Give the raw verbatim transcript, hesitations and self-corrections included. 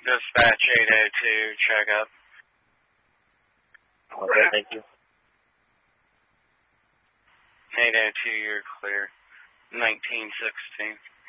Dispatch eight oh two, check up. Okay, thank you. eight oh two, you're clear. nineteen sixteen.